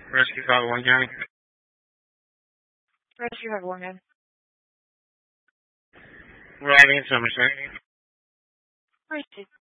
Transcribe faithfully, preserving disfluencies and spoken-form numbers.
Rescue five one County. Rescue have one in. Riding in Somerset. Rescue.